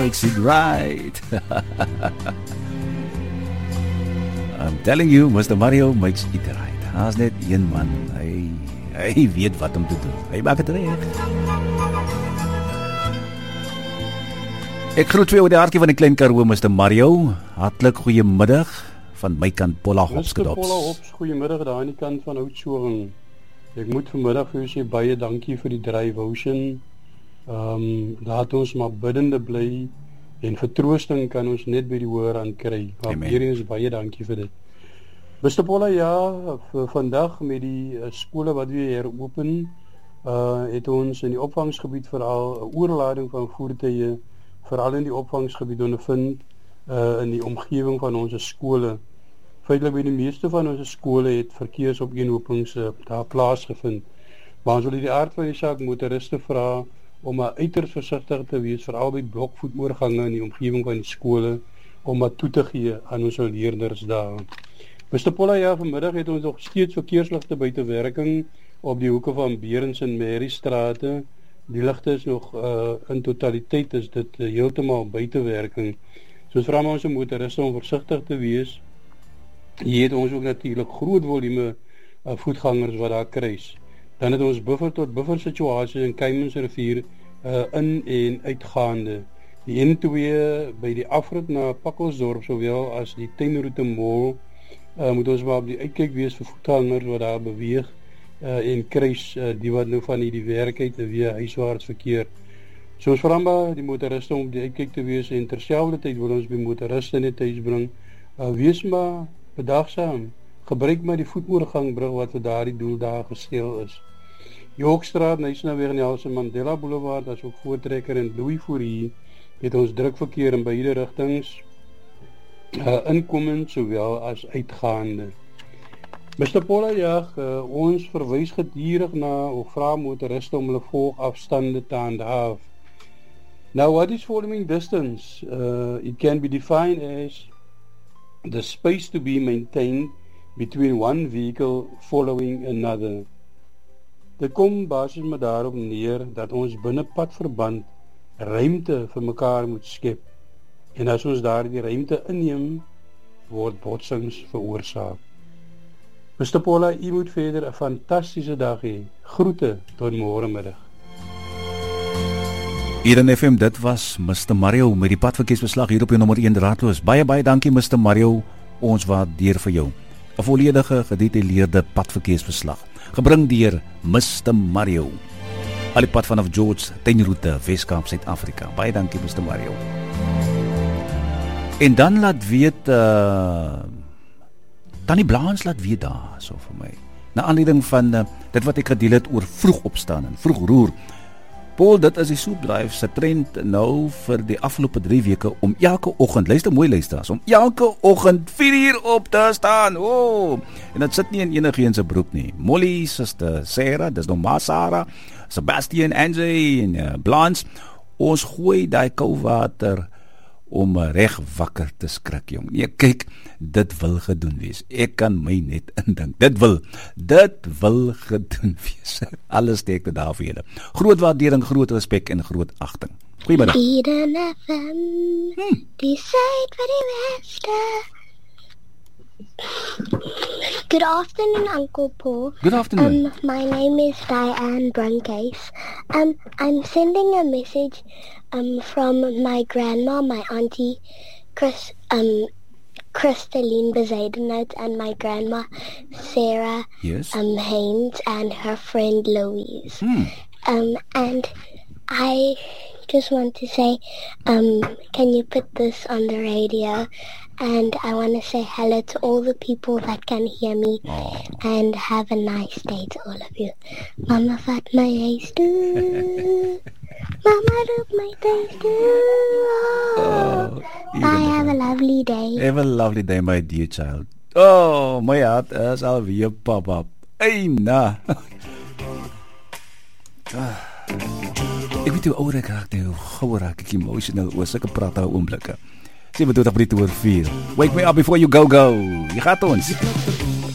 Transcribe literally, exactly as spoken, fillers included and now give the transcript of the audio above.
Makes it right. I'm telling you, Mister Mario makes it right. Haas net een man. Hy hy weet wat om te doen. Hy maak dit reg. Ek groet vir jou die hartjie van die klein Karoo, Mister Mario. Hartlik goeiemiddag van my kant Paula Hops gedops. Mister Paula Hops, goeiemiddag daar aan die kant van Oudtshoorn. Ek moet vanmiddag vir jou sê baie dankie vir die Drive Ocean. Ehm um, laat ons maar biddende bly en vertroosting kan ons net by die hoër aan kry. Weer eens baie dankie vir dit. Mister Paula, ja, vir vandag met die uh, skole wat weer heropen, uh, het ons in die opvangsgebied veral 'n oorlading van voertuie veral in die opvangsgebied ondervind uh, in die omgewing van ons skole. Feitelik by die meeste van ons skole het verkeersopeenhopings uh, daar plaasgevind. Maar ons wil die aard van die saak motoriste vra om maar uiters versigtig te wees, veral by blokvoetoorgange in die omgewing van die skole, om maar toe te gee aan ons leerders daar. Mister Paula, ja, vanmiddag het ons nog steeds verkeersligte buite werking op die hoeke van Berens en Mary strate. Die ligte is nog uh, in totaliteit is dit uh, heeltemal buite werking. So ons vra maar ons motoriste om versigtig te wees. Hier het ons ook natuurlik groot volume uh, voetgangers wat daar kruis. Dan het ons buffer tot buffer situasie in Keimensrivier uh, in en uitgaande. Die N twee by die afrit na Pakkelsdorp sowel as die tuinroete mall uh, moet ons maar op die uitkyk wees vir voetgangers wat daar beweeg uh, en kruis uh, die wat nou van die werk uit weer huiswaarts verkeer. So ons vra maar die motoriste om op die uitkyk te wees en terselfdertyd wil ons by motoriste net thuis bring. Uh, wees maar bedagsaam. Gebruik maar die voetoorgangbrug wat vir daardie doel daar gestel is. Die Hoogstraat, Nysnaweg en Nelson Mandela Boulevard, as ook Voortrekker en Louis Fourie, het ons drukverkeer in beide rigtings, uh, inkomend sowel as uitgaande. Mister Paula, ja, uh, ons verwys gedurig na of vra motoriste om hulle volgafstande te handhaaf. Now, what is following distance? Uh, it can be defined as the space to be maintained between one vehicle following another. Dit kom basies maar daarop neer dat ons binne padverband ruimte vir mekaar moet skep. En as ons daar die ruimte inneem, word botsings veroorsaak. Mister Paula, u moet verder 'n fantastiese dag hê. Groete tot môremiddag. Hier in F M, dit was Mister Mario met die padverkeersbeslag hier op die nommer een draadloos. Baie baie dankie Mister Mario, ons waardeer vir jou. 'n Volledige gedetailleerde padverkeersbeslag, gebring deur Mister Mario. Al die pad vanaf George tuinroete Weskaap, Suid-Afrika. Baie dankie Mister Mario. En dan laat weet uh, Tannie Blaans laat weet daar so vir my. Na aanleiding van uh, dit wat ek gedeel het oor vroeg opstaan en vroeg roer. Paul, dit is die Soepdrive se trend nou vir die afgelope drie weke om elke oggend, luister mooi luisteraars, om elke oggend vier uur op te staan. Oh, en dit sit nie in enigeen se broek nie. Molly, Suster Sarah, dis nou Ma Sarah, Sebastian, Angie en uh, Blans. Ons gooi daai koue water om reg wakker te skrik, jong. Nee, kyk, dit wil gedoen wees. Ek kan my net indink. Dit wil, dit wil gedoen wees. Alles steek dit daar vir julle. Groot waardering, groot respek en groot agting. Goeiemiddag. Eden F M, hmm. Die suid vir die weste. Good afternoon, Uncle Paul. Good afternoon. Um, my name is Diane Bruncase. Um, I'm sending a message um, from my grandma, my auntie, Chris, um, Christaline Bezuidenhout, and my grandma, Sarah yes. um, Haynes, and her friend Louise. Hmm. Um, and I just want to say, um, can you put this on the radio? And I want to say hello to all the people that can hear me. Aww. And have a nice day to all of you. Mama vat my huis toe. Mama roep my thuis toe. Oh, bye, have a lovely day. Have a lovely day, my dear child. Oh, my hart is alweer pop up. Hey, na. Ek weet hoe ouder ek raak, hoe gouwer raak ek emotional oor sulke pragtige oomblikke. seven twintig minute oor vier. Wake me up before you go go. Jy gaat ons.